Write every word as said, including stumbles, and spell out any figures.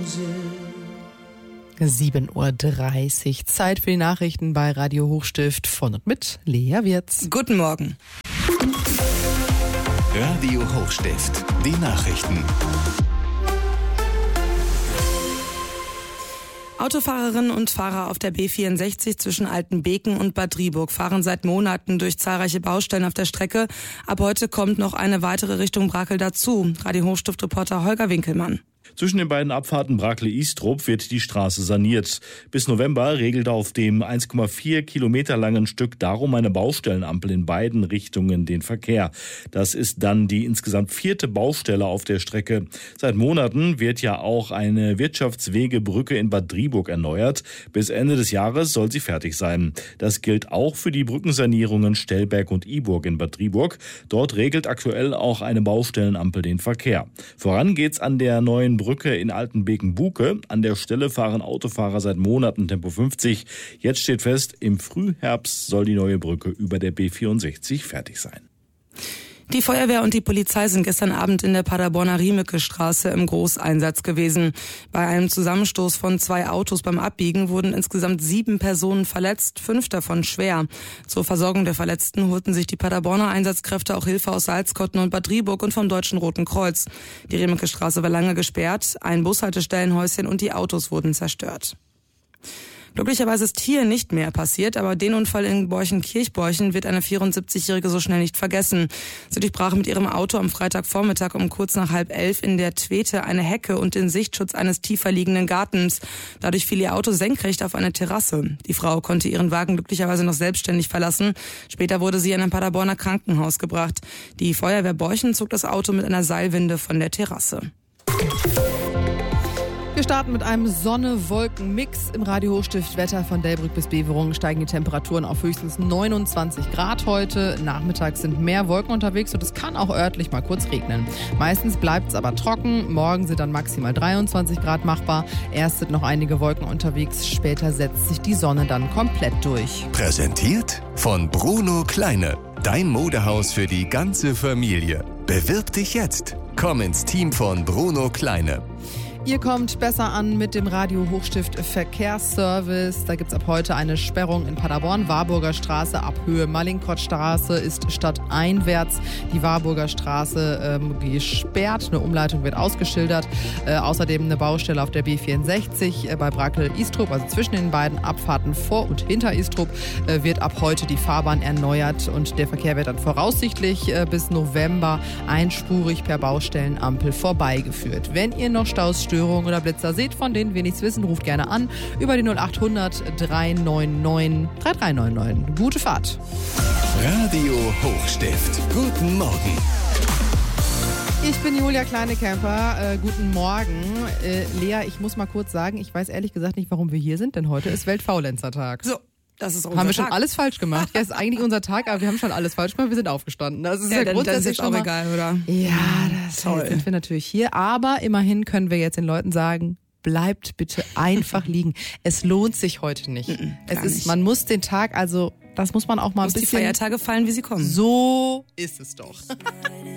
sieben Uhr dreißig, Zeit für die Nachrichten bei Radio Hochstift von und mit Lea Wirz. Guten Morgen. Radio Hochstift, die Nachrichten. Autofahrerinnen und Fahrer auf der B vierundsechzig zwischen Altenbeken und Bad Driburg fahren seit Monaten durch zahlreiche Baustellen auf der Strecke. Ab heute kommt noch eine weitere Richtung Brakel dazu. Radio Hochstift-Reporter Holger Winkelmann. Zwischen den beiden Abfahrten Brakel-Istrup wird die Straße saniert. Bis November regelte auf dem eins Komma vier Kilometer langen Stück darum eine Baustellenampel in beiden Richtungen den Verkehr. Das ist dann die insgesamt vierte Baustelle auf der Strecke. Seit Monaten wird ja auch eine Wirtschaftswegebrücke in Bad Driburg erneuert. Bis Ende des Jahres soll sie fertig sein. Das gilt auch für die Brückensanierungen Stellberg und Iburg in Bad Driburg. Dort regelt aktuell auch eine Baustellenampel den Verkehr. Voran geht's an der neuen Brücke in Altenbeken-Buke. An der Stelle fahren Autofahrer seit Monaten Tempo fünfzig. Jetzt steht fest, im Frühherbst soll die neue Brücke über der B vierundsechzig fertig sein. Die Feuerwehr und die Polizei sind gestern Abend in der Paderborner Riemeke-Straße im Großeinsatz gewesen. Bei einem Zusammenstoß von zwei Autos beim Abbiegen wurden insgesamt sieben Personen verletzt, fünf davon schwer. Zur Versorgung der Verletzten holten sich die Paderborner Einsatzkräfte auch Hilfe aus Salzkotten und Bad Driburg und vom Deutschen Roten Kreuz. Die Riemeke-Straße war lange gesperrt, ein Bushaltestellenhäuschen und die Autos wurden zerstört. Glücklicherweise ist hier nicht mehr passiert, aber den Unfall in Borchen-Kirchborchen wird eine vierundsiebzigjährige so schnell nicht vergessen. Sie durchbrach mit ihrem Auto am Freitagvormittag um kurz nach halb elf in der Twete eine Hecke und den Sichtschutz eines tiefer liegenden Gartens. Dadurch fiel ihr Auto senkrecht auf eine Terrasse. Die Frau konnte ihren Wagen glücklicherweise noch selbstständig verlassen. Später wurde sie in ein Paderborner Krankenhaus gebracht. Die Feuerwehr Borchen zog das Auto mit einer Seilwinde von der Terrasse. Wir starten mit einem Sonne-Wolken-Mix. Im Radio Hochstift Wetter von Delbrück bis Beverungen steigen die Temperaturen auf höchstens neunundzwanzig Grad heute. Nachmittags sind mehr Wolken unterwegs und es kann auch örtlich mal kurz regnen. Meistens bleibt es aber trocken. Morgen sind dann maximal dreiundzwanzig Grad machbar. Erst sind noch einige Wolken unterwegs. Später setzt sich die Sonne dann komplett durch. Präsentiert von Bruno Kleine. Dein Modehaus für die ganze Familie. Bewirb dich jetzt. Komm ins Team von Bruno Kleine. Ihr kommt besser an mit dem Radio Hochstift Verkehrsservice. Da gibt es ab heute eine Sperrung in Paderborn. Warburger Straße ab Höhe Mallinckrodt-Straße ist stadteinwärts die Warburger Straße ähm, gesperrt. Eine Umleitung wird ausgeschildert. Äh, außerdem eine Baustelle auf der B vierundsechzig äh, bei Brakel-Istrup, also zwischen den beiden Abfahrten vor und hinter Istrup, äh, wird ab heute die Fahrbahn erneuert und der Verkehr wird dann voraussichtlich äh, bis November einspurig per Baustellenampel vorbeigeführt. Wenn ihr noch Staus, Störungen oder Blitzer seht, von denen wir nichts wissen, ruft gerne an über die null achthundert drei neun neun drei drei neun neun. Gute Fahrt. Radio Hochstift. Guten Morgen. Ich bin Julia Kleinekemper. Äh, guten Morgen. Äh, Lea, ich muss mal kurz sagen, ich weiß ehrlich gesagt nicht, warum wir hier sind, denn heute ist Weltfaulenzertag. So. Das ist unser haben wir Tag. schon alles falsch gemacht? Ja, ist eigentlich unser Tag, aber wir haben schon alles falsch gemacht. Wir sind aufgestanden. Das ist ja, ja dann, grundsätzlich das ist auch mal, egal, oder? Ja, das Toll. sind wir natürlich hier. Aber immerhin können wir jetzt den Leuten sagen, bleibt bitte einfach liegen. Es lohnt sich heute nicht. Mm-mm, es ist, nicht. man muss den Tag, also das muss man auch mal muss ein bisschen. Die Feiertage fallen, wie sie kommen. So ist es doch.